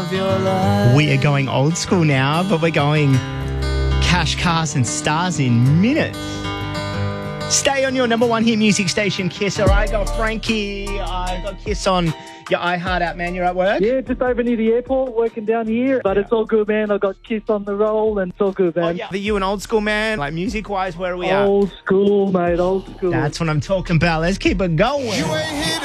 of your life. We are going old school now, but we're going cash, cars and stars in minutes. Stay on your number one hit music station, Kiss. All right, got Frankie. I got Kiss on your iHeart app, man. You're at work? Yeah, just over near the airport, working down here. But it's all good, man. I got Kiss on the roll and it's all good, man. Oh, yeah. Are you an old school man? Like music-wise, where are we at? Old school, mate, old school. That's what I'm talking about. Let's keep it going. You ain't hit